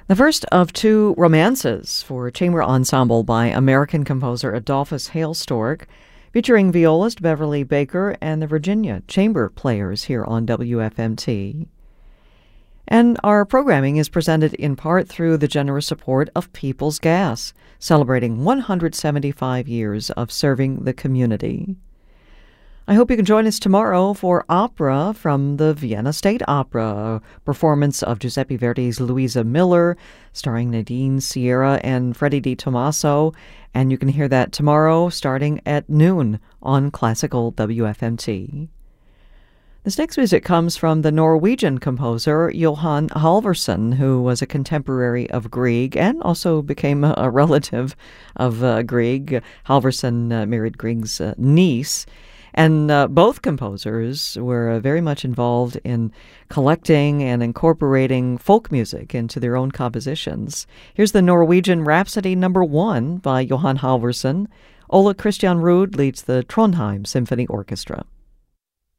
The first of two romances for chamber ensemble by American composer Adolphus Hailstork, featuring violist Beverly Baker and the Virginia Chamber Players here on WFMT. And our programming is presented in part through the generous support of People's Gas, celebrating 175 years of serving the community. I hope you can join us tomorrow for opera from the Vienna State Opera, a performance of Giuseppe Verdi's Louisa Miller, starring Nadine Sierra and Freddie Di Tommaso, and you can hear that tomorrow starting at noon on Classical WFMT. This next music comes from the Norwegian composer Johan Halvorsen, who was a contemporary of Grieg and also became a relative of Grieg. Halvorsen married Grieg's niece. And both composers were very much involved in collecting and incorporating folk music into their own compositions. Here's the Norwegian Rhapsody No. 1 by Johan Halvorsen. Ole Christian Ruud leads the Trondheim Symphony Orchestra.